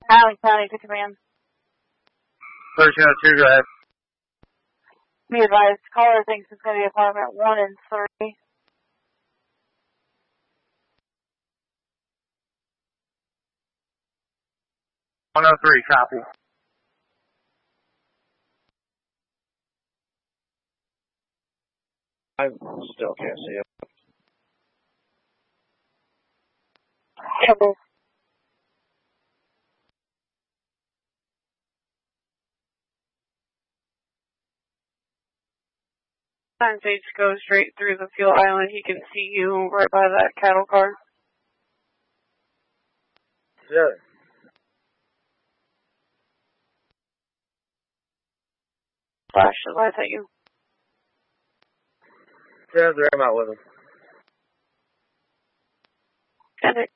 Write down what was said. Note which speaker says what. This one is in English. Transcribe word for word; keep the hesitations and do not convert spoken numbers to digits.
Speaker 1: Allen County to command.
Speaker 2: First unit two, go ahead.
Speaker 1: Be advised, caller thinks it's going to be apartment one and three.
Speaker 2: one oh three, copy. I still can't see it.
Speaker 1: Trouble. Sign stage go straight through the fuel island. He can see you right by that cattle car.
Speaker 2: Yeah.
Speaker 1: Flash the lights at you.
Speaker 2: Yeah, there, I'm out with him.
Speaker 1: Got it.